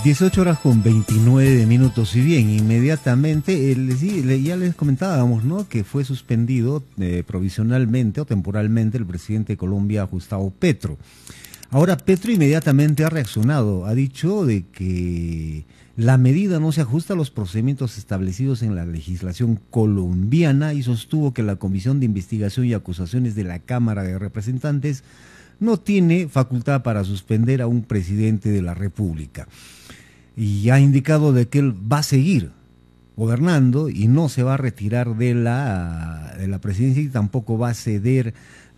18 horas con 29 minutos. Y bien, inmediatamente, ya les comentábamos, ¿no?, que fue suspendido provisionalmente o temporalmente el presidente de Colombia, Gustavo Petro. Ahora Petro inmediatamente ha reaccionado, ha dicho de que la medida no se ajusta a los procedimientos establecidos en la legislación colombiana y sostuvo que la Comisión de Investigación y Acusaciones de la Cámara de Representantes no tiene facultad para suspender a un presidente de la República. Y ha indicado de que él va a seguir gobernando y no se va a retirar de la presidencia y tampoco va a ceder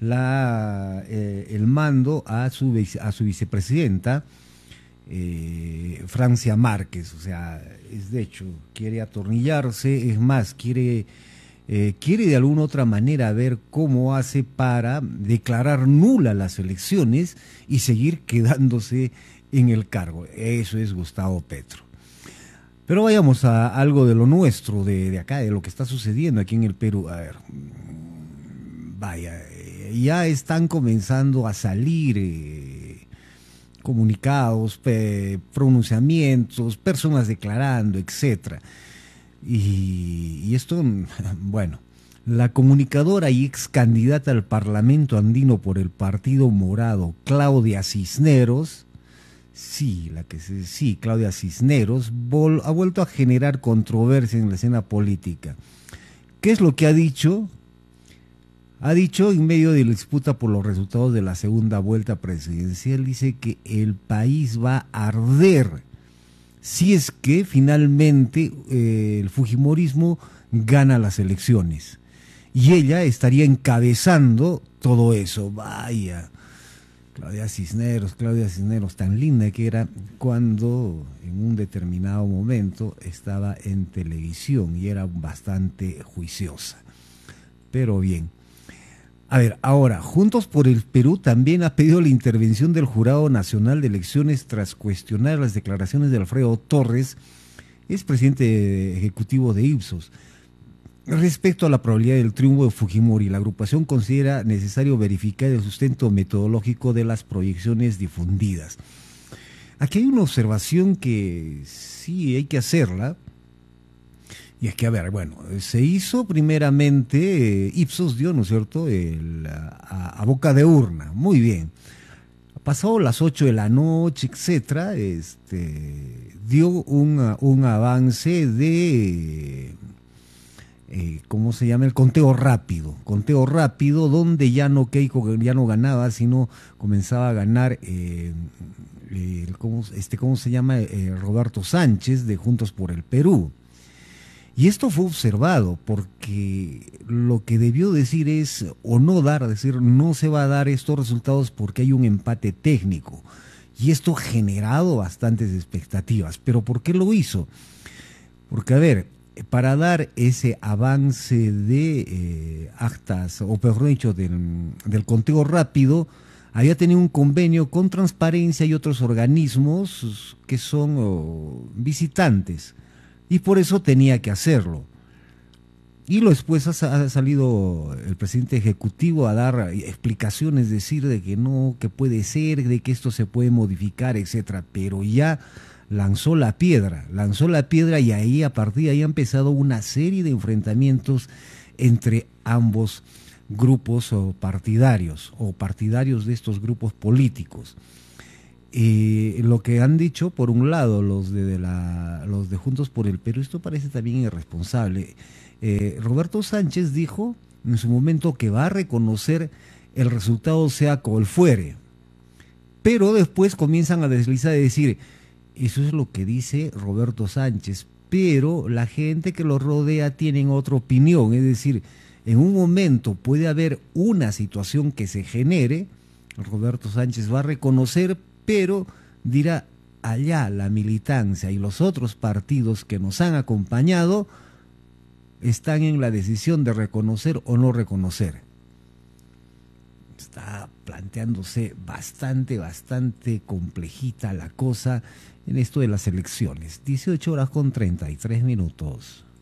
el mando a su vicepresidenta, Francia Márquez. O sea, de hecho, quiere atornillarse, es más, quiere de alguna otra manera ver cómo hace para declarar nula las elecciones y seguir quedándose en el cargo. Eso es Gustavo Petro. Pero vayamos a algo de lo nuestro, de acá, de lo que está sucediendo aquí en el Perú. A ver, vaya, ya están comenzando a salir comunicados, pronunciamientos, personas declarando, etcétera. Y esto, bueno, la comunicadora y ex candidata al Parlamento andino por el Partido Morado, Claudia Cisneros, Claudia Cisneros, ha vuelto a generar controversia en la escena política. ¿Qué es lo que ha dicho? Ha dicho, en medio de la disputa por los resultados de la segunda vuelta presidencial, dice que el país va a arder si es que finalmente el fujimorismo gana las elecciones. Y ella estaría encabezando todo eso. Vaya, Claudia Cisneros, tan linda que era cuando en un determinado momento estaba en televisión y era bastante juiciosa. Pero bien. A ver, ahora, Juntos por el Perú también ha pedido la intervención del Jurado Nacional de Elecciones tras cuestionar las declaraciones de Alfredo Torres, expresidente ejecutivo de Ipsos, respecto a la probabilidad del triunfo de Fujimori. La agrupación considera necesario verificar el sustento metodológico de las proyecciones difundidas. Aquí hay una observación que sí hay que hacerla. Y es que, a ver, bueno, se hizo primeramente, Ipsos dio, ¿no es cierto?, a boca de urna, muy bien. Pasado las 8 de la noche, etcétera, dio un avance de, ¿cómo se llama?, el conteo rápido, donde ya no Keiko ya no ganaba, sino comenzaba a ganar, ¿cómo se llama?, Roberto Sánchez de Juntos por el Perú. Y esto fue observado porque lo que debió decir es, o no dar, decir, no se va a dar estos resultados porque hay un empate técnico. Y esto ha generado bastantes expectativas. ¿Pero por qué lo hizo? Porque, a ver, para dar ese avance de actas, o mejor dicho, del conteo rápido, había tenido un convenio con Transparencia y otros organismos que son visitantes. Y por eso tenía que hacerlo. Y después ha salido el presidente ejecutivo a dar explicaciones, decir de que no, que puede ser, de que esto se puede modificar, etcétera. Pero ya lanzó la piedra y ahí, a partir de ahí, ha empezado una serie de enfrentamientos entre ambos grupos partidarios de estos grupos políticos. Lo que han dicho, por un lado, los de Juntos por el Perú, esto parece también irresponsable. Roberto Sánchez dijo en su momento que va a reconocer el resultado sea cual fuere, pero después comienzan a deslizar y decir, eso es lo que dice Roberto Sánchez, pero la gente que lo rodea tiene otra opinión, es decir, en un momento puede haber una situación que se genere, Roberto Sánchez va a reconocer, pero dirá, allá la militancia y los otros partidos que nos han acompañado están en la decisión de reconocer o no reconocer. Está planteándose bastante complejita la cosa en esto de las elecciones. 18 horas con 33 minutos.